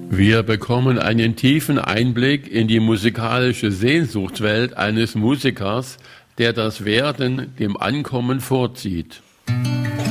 Wir bekommen einen tiefen Einblick in die musikalische Sehnsuchtswelt eines Musikers, der das Werden dem Ankommen vorzieht.